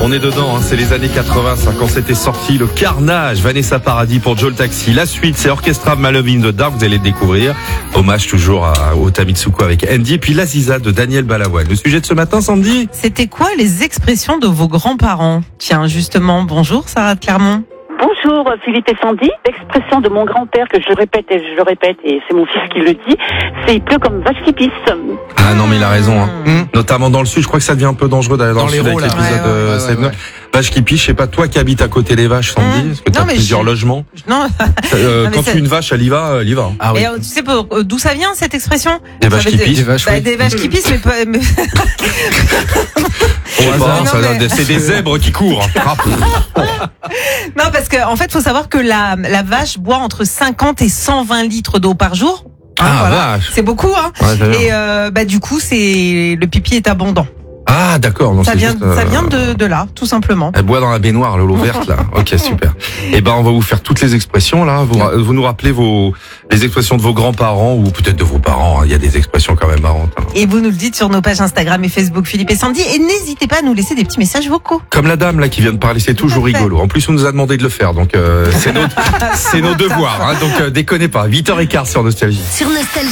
On est dedans, hein, c'est les années 80, ça, quand c'était sorti, le carnage, Vanessa Paradis pour Joe le Taxi. La suite, c'est Orchestra My Love in the Dark, vous allez le découvrir. Hommage toujours au Tamitsuko avec Andy. Et puis l'Aziza de Daniel Balavoine. Le sujet de ce matin, Sandy? C'était quoi les expressions de vos grands-parents? Tiens, justement, bonjour Sarah de Clermont. Bonjour Philippe et Sandy. L'expression de mon grand-père que je répète et c'est mon fils qui le dit, c'est il pleut comme vache qui pisse. Ah non mais il a raison, hein. Notamment dans le sud, je crois que ça devient un peu dangereux d'aller dans le sud avec l'épisode ouais. Vache qui pisse, je sais pas toi qui habites à côté des vaches, Sandy, parce que t'as plusieurs logements. Non. Quand tu une vache, elle y va. Ah, oui. Et tu sais d'où ça vient cette expression? Des vaches qui pissent. Des vaches qui pissent, mais c'est des zèbres qui courent. Non, parce que en fait, faut savoir que la vache boit entre 50 et 120 litres d'eau par jour. Vache. C'est beaucoup, hein. Ouais, et du coup, le pipi est abondant. Ah d'accord, ça vient de là, tout simplement. Elle boit dans la baignoire, l'eau verte là. Ok, super. Et on va vous faire toutes les expressions là. Vous nous rappelez les expressions de vos grands-parents ou peut-être de vos parents. Il y a des expressions quand même marrantes. Hein. Et vous nous le dites sur nos pages Instagram et Facebook Philippe et Sandy. Et n'hésitez pas à nous laisser des petits messages vocaux. Comme la dame là qui vient de parler, c'est toujours rigolo. En plus, on nous a demandé de le faire, donc c'est nos devoirs. Hein, donc déconnez pas. 8h15 sur Nostalgie. Sur Nostalgie.